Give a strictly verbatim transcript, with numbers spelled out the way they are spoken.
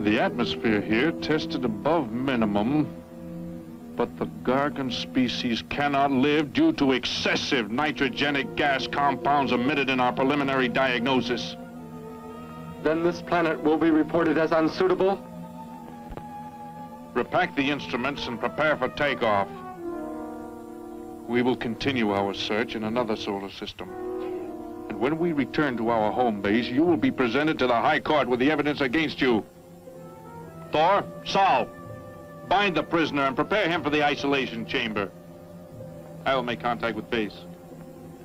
The atmosphere here tested above minimum, but the Gargan species cannot live due to excessive nitrogenic gas compounds emitted in our preliminary diagnosis. Then this planet will be reported as unsuitable? Repack the instruments and prepare for takeoff. We will continue our search in another solar system. And when we return to our home base, you will be presented to the High Court with the evidence against you. Thor, Saul, bind the prisoner and prepare him for the isolation chamber. I will make contact with base.